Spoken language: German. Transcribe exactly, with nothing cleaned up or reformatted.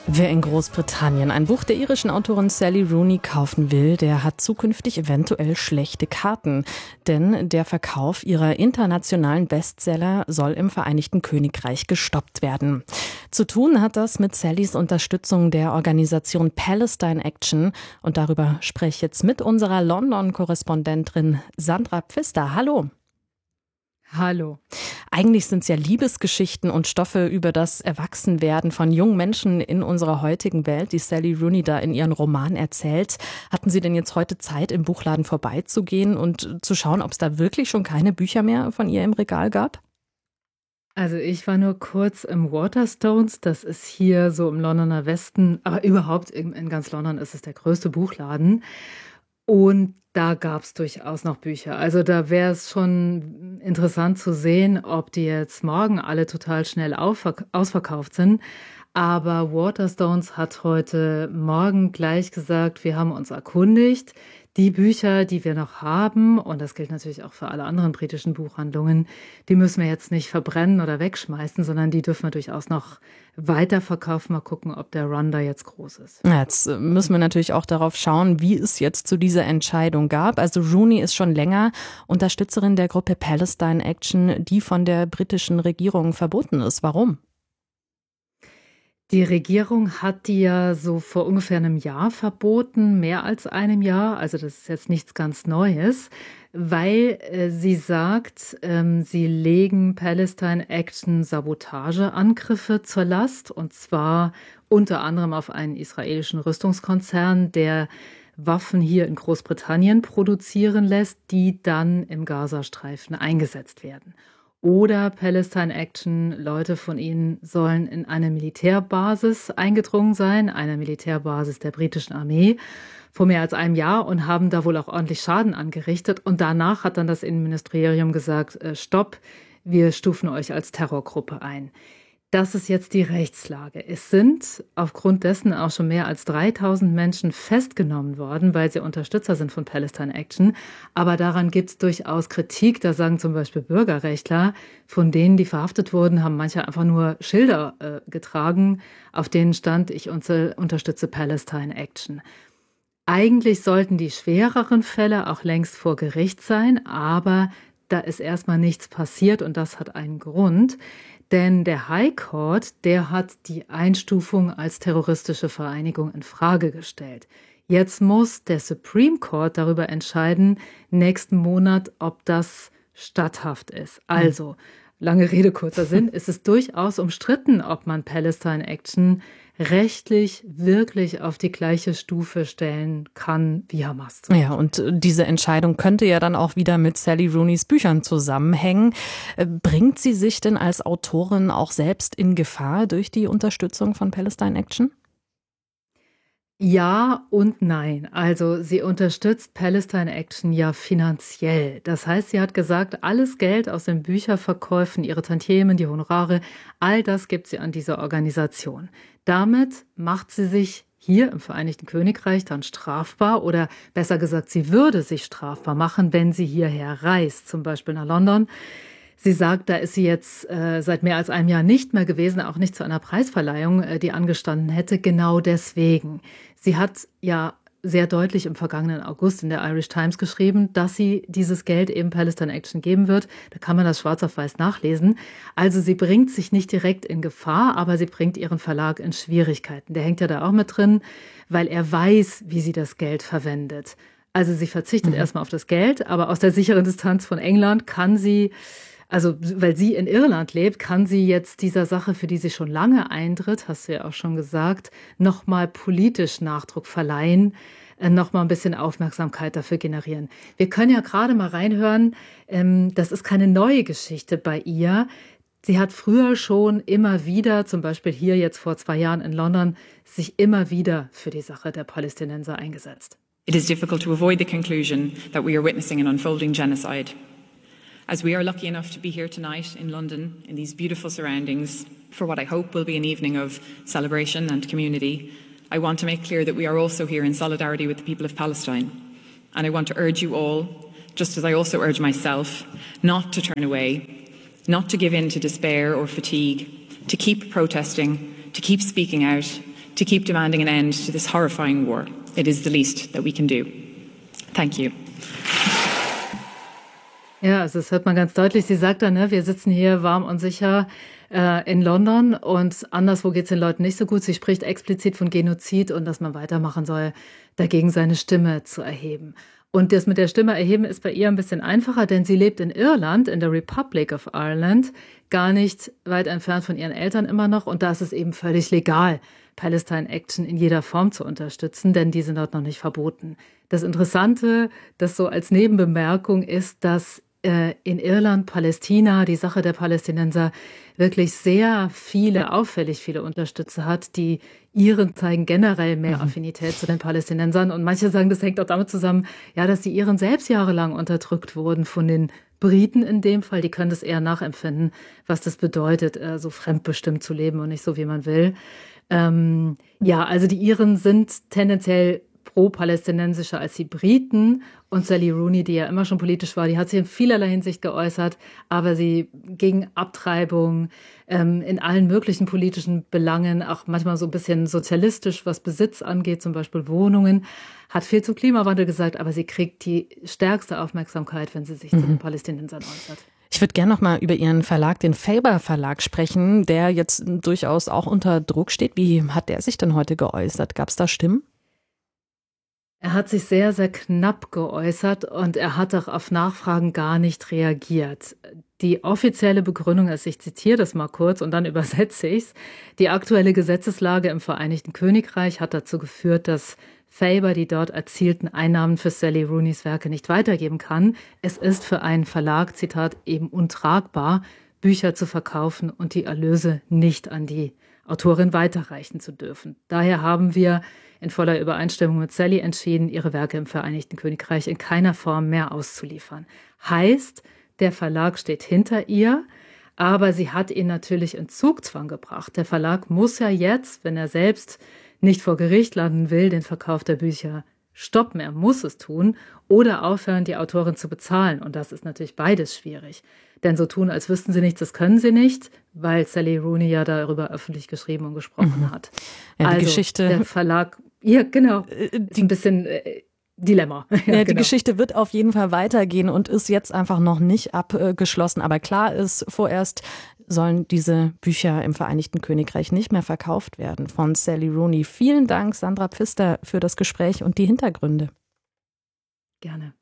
Wer in Großbritannien ein Buch der irischen Autorin Sally Rooney kaufen will, der hat zukünftig eventuell schlechte Karten. Denn der Verkauf ihrer internationalen Bestseller soll im Vereinigten Königreich gestoppt werden. Zu tun hat das mit Sallys Unterstützung der Organisation Palestine Action. Und darüber spreche ich jetzt mit unserer London-Korrespondentin Sandra Pfister. Hallo. Hallo. Eigentlich sind es ja Liebesgeschichten und Stoffe über das Erwachsenwerden von jungen Menschen in unserer heutigen Welt, die Sally Rooney da in ihren Roman erzählt. Hatten Sie denn jetzt heute Zeit, im Buchladen vorbeizugehen und zu schauen, ob es da wirklich schon keine Bücher mehr von ihr im Regal gab? Also ich war nur kurz im Waterstones, das ist hier so im Londoner Westen, aber überhaupt in ganz London ist es der größte Buchladen. Und da gab es durchaus noch Bücher. Also da wäre es schon interessant zu sehen, ob die jetzt morgen alle total schnell ausverkauft sind. Aber Waterstones hat heute Morgen gleich gesagt, wir haben uns erkundigt. Die Bücher, die wir noch haben, und das gilt natürlich auch für alle anderen britischen Buchhandlungen, die müssen wir jetzt nicht verbrennen oder wegschmeißen, sondern die dürfen wir durchaus noch weiterverkaufen. Mal gucken, ob der Run da jetzt groß ist. Jetzt müssen wir natürlich auch darauf schauen, wie es jetzt zu dieser Entscheidung gab. Also Rooney ist schon länger Unterstützerin der Gruppe Palestine Action, die von der britischen Regierung verboten ist. Warum? Die Regierung hat die ja so vor ungefähr einem Jahr verboten, mehr als einem Jahr. Also das ist jetzt nichts ganz Neues, weil äh, sie sagt, ähm, sie legen Palestine Action Sabotageangriffe zur Last. Und zwar unter anderem auf einen israelischen Rüstungskonzern, der Waffen hier in Großbritannien produzieren lässt, die dann im Gazastreifen eingesetzt werden. Oder Palestine Action, Leute von ihnen sollen in eine Militärbasis eingedrungen sein, eine Militärbasis der britischen Armee, vor mehr als einem Jahr und haben da wohl auch ordentlich Schaden angerichtet. Und danach hat dann das Innenministerium gesagt, äh, stopp, wir stufen euch als Terrorgruppe ein. Das ist jetzt die Rechtslage. Es sind aufgrund dessen auch schon mehr als dreitausend Menschen festgenommen worden, weil sie Unterstützer sind von Palestine Action. Aber daran gibt es durchaus Kritik. Da sagen zum Beispiel Bürgerrechtler, von denen, die verhaftet wurden, haben manche einfach nur Schilder äh, getragen, auf denen stand, ich unter, unterstütze Palestine Action. Eigentlich sollten die schwereren Fälle auch längst vor Gericht sein, aber da ist erstmal nichts passiert und das hat einen Grund. Denn der High Court, der hat die Einstufung als terroristische Vereinigung in Frage gestellt. Jetzt muss der Supreme Court darüber entscheiden, nächsten Monat, ob das statthaft ist. Also, lange Rede, kurzer Sinn, es ist durchaus umstritten, ob man Palestine Action rechtlich wirklich auf die gleiche Stufe stellen kann wie Hamas. Ja, und diese Entscheidung könnte ja dann auch wieder mit Sally Rooneys Büchern zusammenhängen. Bringt sie sich denn als Autorin auch selbst in Gefahr durch die Unterstützung von Palestine Action? Ja und nein. Also sie unterstützt Palestine Action ja finanziell. Das heißt, sie hat gesagt, alles Geld aus den Bücherverkäufen, ihre Tantiemen, die Honorare, all das gibt sie an diese Organisation. Damit macht sie sich hier im Vereinigten Königreich dann strafbar oder besser gesagt, sie würde sich strafbar machen, wenn sie hierher reist, zum Beispiel nach London. Sie sagt, da ist sie jetzt äh, seit mehr als einem Jahr nicht mehr gewesen, auch nicht zu einer Preisverleihung, äh, die angestanden hätte, genau deswegen. Sie hat ja sehr deutlich im vergangenen August in der Irish Times geschrieben, dass sie dieses Geld eben Palestine Action geben wird. Da kann man das schwarz auf weiß nachlesen. Also sie bringt sich nicht direkt in Gefahr, aber sie bringt ihren Verlag in Schwierigkeiten. Der hängt ja da auch mit drin, weil er weiß, wie sie das Geld verwendet. Also sie verzichtet mhm. erstmal auf das Geld, aber aus der sicheren Distanz von England kann sie, also weil sie in Irland lebt, kann sie jetzt dieser Sache, für die sie schon lange eintritt, hast du ja auch schon gesagt, nochmal politisch Nachdruck verleihen, nochmal ein bisschen Aufmerksamkeit dafür generieren. Wir können ja gerade mal reinhören, das ist keine neue Geschichte bei ihr. Sie hat früher schon immer wieder, zum Beispiel hier jetzt vor zwei Jahren in London, sich immer wieder für die Sache der Palästinenser eingesetzt. It is difficult to avoid the conclusion that we are witnessing an unfolding genocide. As we are lucky enough to be here tonight in London, in these beautiful surroundings, for what I hope will be an evening of celebration and community, I want to make clear that we are also here in solidarity with the people of Palestine. And I want to urge you all, just as I also urge myself, not to turn away, not to give in to despair or fatigue, to keep protesting, to keep speaking out, to keep demanding an end to this horrifying war. It is the least that we can do. Thank you. Ja, also das hört man ganz deutlich. Sie sagt dann, ne, wir sitzen hier warm und sicher äh, in London und anderswo geht es den Leuten nicht so gut. Sie spricht explizit von Genozid und dass man weitermachen soll, dagegen seine Stimme zu erheben. Und das mit der Stimme erheben ist bei ihr ein bisschen einfacher, denn sie lebt in Irland, in der Republic of Ireland, gar nicht weit entfernt von ihren Eltern immer noch. Und da ist es eben völlig legal, Palestine Action in jeder Form zu unterstützen, denn die sind dort noch nicht verboten. Das Interessante, das so als Nebenbemerkung ist, dass äh, in Irland Palästina, die Sache der Palästinenser, wirklich sehr viele, auffällig viele Unterstützer hat. Die Iren zeigen generell mehr Affinität zu den Palästinensern. Und manche sagen, das hängt auch damit zusammen, ja, dass die Iren selbst jahrelang unterdrückt wurden von den Briten in dem Fall. Die können das eher nachempfinden, was das bedeutet, äh, so fremdbestimmt zu leben und nicht so, wie man will. Ähm, ja, also die Iren sind tendenziell pro-palästinensischer als die Briten. Und Sally Rooney, die ja immer schon politisch war, die hat sich in vielerlei Hinsicht geäußert, aber sie gegen Abtreibung, ähm, in allen möglichen politischen Belangen, auch manchmal so ein bisschen sozialistisch, was Besitz angeht, zum Beispiel Wohnungen, hat viel zum Klimawandel gesagt, aber sie kriegt die stärkste Aufmerksamkeit, wenn sie sich mhm. zu den Palästinensern äußert. Ich würde gerne noch mal über Ihren Verlag, den Faber Verlag, sprechen, der jetzt durchaus auch unter Druck steht. Wie hat der sich denn heute geäußert? Gab es da Stimmen? Er hat sich sehr, sehr knapp geäußert und er hat auch auf Nachfragen gar nicht reagiert. Die offizielle Begründung ist, ich zitiere das mal kurz und dann übersetze ich es, die aktuelle Gesetzeslage im Vereinigten Königreich hat dazu geführt, dass Faber die dort erzielten Einnahmen für Sally Rooneys Werke nicht weitergeben kann. Es ist für einen Verlag, Zitat, eben untragbar, Bücher zu verkaufen und die Erlöse nicht an die Autorin weiterreichen zu dürfen. Daher haben wir in voller Übereinstimmung mit Sally entschieden, ihre Werke im Vereinigten Königreich in keiner Form mehr auszuliefern. Heißt, der Verlag steht hinter ihr, aber sie hat ihn natürlich in Zugzwang gebracht. Der Verlag muss ja jetzt, wenn er selbst nicht vor Gericht landen will, den Verkauf der Bücher stoppen. Er muss es tun oder aufhören, die Autorin zu bezahlen. Und das ist natürlich beides schwierig. Denn so tun, als wüssten sie nichts, das können sie nicht, weil Sally Rooney ja darüber öffentlich geschrieben und gesprochen mhm. hat. Ja, die also Geschichte, der Verlag, ja genau, die, ein bisschen äh, Dilemma. Ja, ja, die genau. Geschichte wird auf jeden Fall weitergehen und ist jetzt einfach noch nicht abgeschlossen. Aber klar ist, vorerst sollen diese Bücher im Vereinigten Königreich nicht mehr verkauft werden von Sally Rooney. Vielen Dank, Sandra Pfister, für das Gespräch und die Hintergründe. Gerne.